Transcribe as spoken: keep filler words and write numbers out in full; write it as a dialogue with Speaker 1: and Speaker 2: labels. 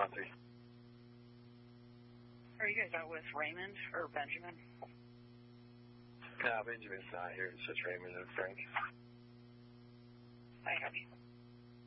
Speaker 1: one three.
Speaker 2: Are you guys out with Raymond or Benjamin?
Speaker 1: No, Benjamin's not here. It's just Raymond and Frank.
Speaker 2: I have you.